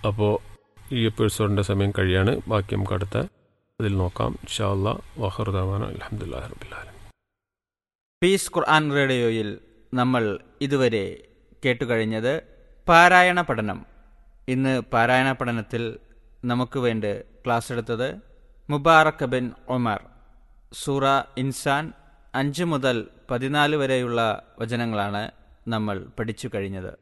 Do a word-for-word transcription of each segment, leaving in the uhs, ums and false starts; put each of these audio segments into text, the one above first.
അപ്പോൾ ഈ എപ്പിസോഡിൻ്റെ സമയം കഴിയാണ്. ബാക്കി നമുക്ക് അടുത്ത അതിൽ നോക്കാം. ഇൻഷാ അല്ലാഹ്. വആഖിറു ദഅവാനാ അൽഹംദുലില്ലാഹി റബ്ബിൽ ആലമീൻ. പീസ് ഖുർആൻ റേഡിയോയിൽ നമ്മൾ ഇതുവരെ കേട്ടുകഴിഞ്ഞത് പാരായണ പഠനം. ഇന്ന് പാരായണ പഠനത്തിൽ നമുക്ക് വേണ്ടി ക്ലാസ് എടുത്തത് മുബാറക് ബിൻ ഉമർ. സൂറ ഇൻസാൻ അഞ്ച് മുതൽ പതിനാല് വരെയുള്ള വചനങ്ങളാണ് നമ്മൾ പഠിച്ചു കഴിഞ്ഞത്.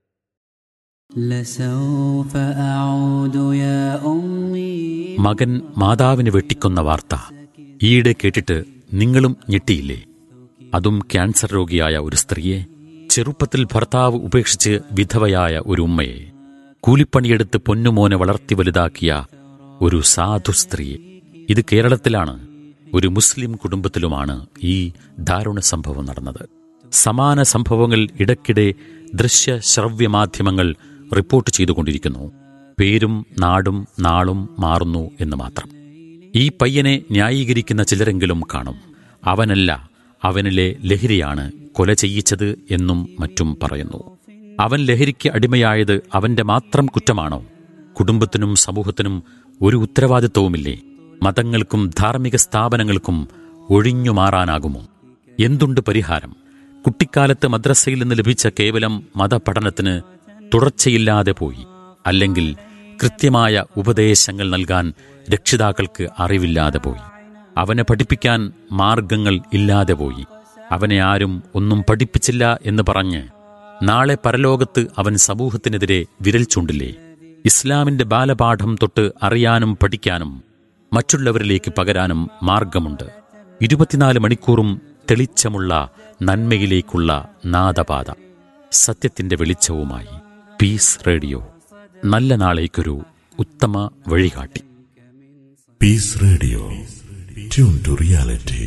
മകൻ മാതാവിനെ വെട്ടിക്കൊന്ന വാർത്ത ഈയിടെ കേട്ടിട്ട് നിങ്ങളും ഞെട്ടിയില്ലേ? അതും ക്യാൻസർ രോഗിയായ ഒരു സ്ത്രീയെ, ചെറുപ്പത്തിൽ ഭർത്താവ് ഉപേക്ഷിച്ച് വിധവയായ ഒരു ഉമ്മയെ, കൂലിപ്പണിയെടുത്ത് പൊന്നുമോനെ വളർത്തി വലുതാക്കിയ ഒരു സാധു സ്ത്രീയെ. ഇത് കേരളത്തിലാണ്. ഒരു മുസ്ലിം കുടുംബത്തിലുമാണ് ഈ ദാരുണ സംഭവം നടന്നത്. സമാന സംഭവങ്ങൾ ഇടയ്ക്കിടെ ദൃശ്യ ശ്രവ്യ മാധ്യമങ്ങൾ റിപ്പോർട്ട് ചെയ്തുകൊണ്ടിരിക്കുന്നു. പേരും നാടും നാളും മാറുന്നു എന്ന് മാത്രം. ഈ പയ്യനെ ന്യായീകരിക്കുന്ന ചിലരെങ്കിലും കാണും. അവനല്ല, അവനിലെ ലഹരിയാണ് കൊല ചെയ്യിച്ചത് എന്നും മറ്റും പറയുന്നു. അവൻ ലഹരിക്ക് അടിമയായത് അവന്റെ മാത്രം കുറ്റമാണോ? കുടുംബത്തിനും സമൂഹത്തിനും ഒരു ഉത്തരവാദിത്വവുമില്ലേ? മതങ്ങൾക്കും ധാർമ്മിക സ്ഥാപനങ്ങൾക്കും ഒഴിഞ്ഞു മാറാനാകുമോ? എന്തുണ്ട് പരിഹാരം? കുട്ടിക്കാലത്ത് മദ്രസയിൽ നിന്ന് ലഭിച്ച കേവലം മതപഠനത്തിന് തുടർച്ചയില്ലാതെ പോയി. അല്ലെങ്കിൽ കൃത്യമായ ഉപദേശങ്ങൾ നൽകാൻ രക്ഷിതാക്കൾക്ക് അറിവില്ലാതെ പോയി. അവനെ പഠിപ്പിക്കാൻ മാർഗങ്ങൾ ഇല്ലാതെ പോയി. അവനെ ആരും ഒന്നും പഠിപ്പിച്ചില്ല എന്ന് പറഞ്ഞ് നാളെ പരലോകത്ത് അവൻ സമൂഹത്തിനെതിരെ വിരൽ ചൂണ്ടില്ലേ? ഇസ്ലാമിന്റെ ബാലപാഠം തൊട്ട് അറിയാനും പഠിക്കാനും മറ്റുള്ളവരിലേക്ക് പകരാനും മാർഗമുണ്ട്. ഇരുപത്തിനാല് മണിക്കൂറും തെളിച്ചമുള്ള നന്മയിലേക്കുള്ള നാദപാത, സത്യത്തിന്റെ വെളിച്ചവുമായി പീസ് റേഡിയോ. നല്ല നാളേക്കൊരു ഉത്തമ വഴികാട്ടി. Piece radio, tune to reality.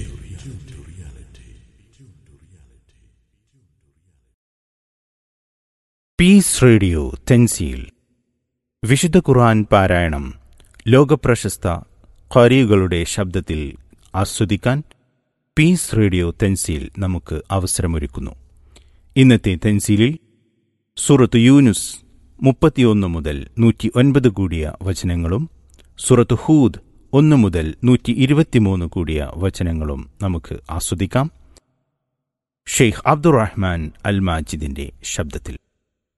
Piece radio Thanzeel. വിശുദ്ധ ഖുർആൻ പാരായണം ലോകപ്രശസ്ത ഖാരികളുടെ ശബ്ദത്തിൽ ആസ്വദിക്കാൻ പീസ് റേഡിയോ തെൻസീൽ നമുക്ക് അവസരമൊരുക്കുന്നു. ഇന്നത്തെ തെൻസീലിൽ സൂറത്ത് യൂനുസ് മുപ്പത്തിയൊന്ന് മുതൽ നൂറ്റി ഒൻപത് കൂടിയ വചനങ്ങളും സൂറത്ത് ഹൂദ് ഒന്ന് മുതൽ നൂറ്റി ഇരുപത്തിമൂന്ന് കൂടിയ വചനങ്ങളും നമുക്ക് ആസ്വദിക്കാം. ഷെയ്ഖ് അബ്ദുറഹ്മാൻ അൽ മാജിദിന്റെ ശബ്ദത്തിൽ.